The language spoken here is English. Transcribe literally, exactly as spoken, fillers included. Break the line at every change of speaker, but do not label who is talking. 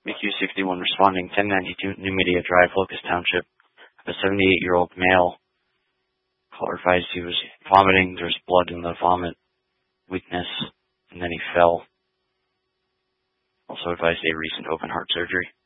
M Q sixty-one responding, ten ninety-two New Media Drive, Locust Township. A seventy-eight-year-old male. Caller advised he was vomiting. There was blood in the vomit, weakness, and then he fell. Also advised a recent open heart surgery.